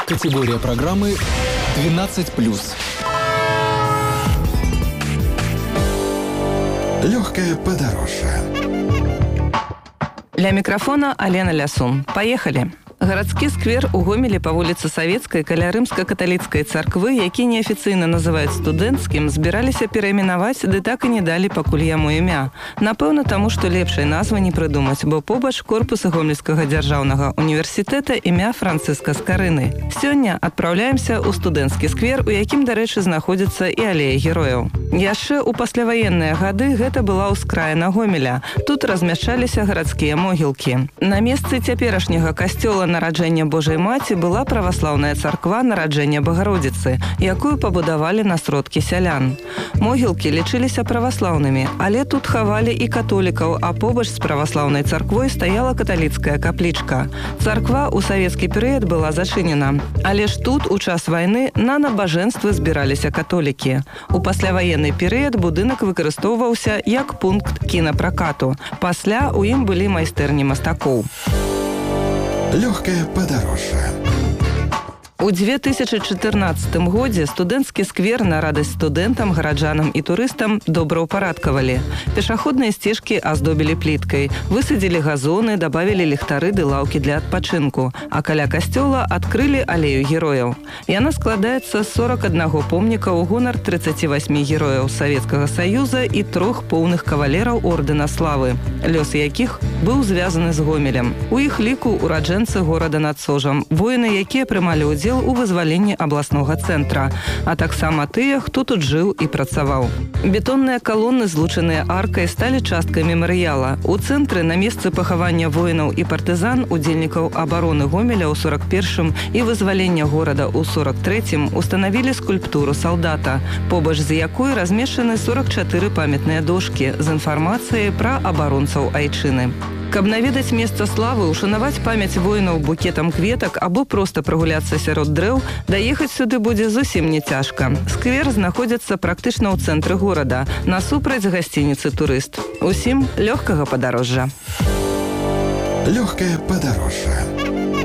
Категория программы 12+. Легкое подорожье. Ля микрофона Алена Лясун. Поехали! Гарадскі сквер у Гомелі па вуліцы Савецкай каля рымска-каталіцкай царквы, які неафіцыйна называюць студэнцкім, збіраліся перайменаваць, ды так і не далі пакуль яму імя. Напэўна, таму, што лепшай назвы не прыдумаць, бо побач корпуса Гомельскага дзяржаўнага універсітэта імя Францыска Скарыны. Сёння адпраўляемся ў студэнцкі сквер, у якім, дарэчы, знаходзіцца і алея герояў. Яшчэ ў пасляваенныя гады гэта была ўскраіна Гомеля. Тут размяшчаліся гарадскія могілкі. На месцы цяперашняга касцёла нараджэння Божай Маці была праваслаўная царква нараджэння Багародзіцы, якую пабудавалі на сродкі сялян. Могілкі лічыліся праваслаўнымі, але тут хавалі і католікаў, а побач з праваслаўнай царквой стаяла каталіцкая каплічка. Царква ў савецкі перыяд была зачынена, але ж тут у час вайны на набажэнствы збіраліся католікі. У пасляваенны перыяд будынак выкарыстоўваўся як пункт кінапракату. Пасля ў ім былі майстэрні мастакоў. Легкое подорожье. У 2014 годзе студэнцкі сквер на радасць студэнтам, гараджанам і турыстам добраўпарадкавалі. Пешаходныя сцежкі аздобілі пліткай, высадзілі газоны, дабавілі ліхтары ды лаўкі для адпачынку, а каля касцёла адкрылі алею герояў. Яна складаецца з 41 помніка ў гонар 38 герояў Савецкага Саюза і 3 поўных кавалераў ордэна славы, лёс якіх быў звязаны з Гомелем. У іх ліку ураджэнцы горада над Сожам, воіны, якія прымалі ўдзел у вызваленні абласнога цэнтра, а таксама тыя, хто тут жыў і працаваў. Бетонныя калоны, злучаныя аркай, сталі часткай мемарыяла. У цэнтры на месцы пахавання воінаў і партызан, удзельнікаў абароны Гомеля ў 41-м і вызвалення горада ў 43-м устанавілі скульптуру салдата, побач з якой размешчаны 44 памятныя дошкі з інфармацыяй пра абаронцаў айчыны. Каб наведаць месца славы, ушанаваць памяць воінаў букетам кветак або проста прагуляцца сярод дрэў, даехаць сюды будзе зусім не цяжка. Сквер знаходзіцца практычна ў цэнтры горада, насупраць гасцініцы «Турыст». Усім лёгкага падарожжа. Легкое подорожье.